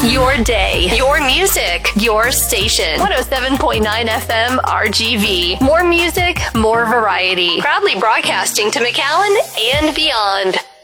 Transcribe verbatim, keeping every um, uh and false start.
Your day, your music, your station. one oh seven point nine F M R G V. More music, more variety. Proudly broadcasting to McAllen and beyond.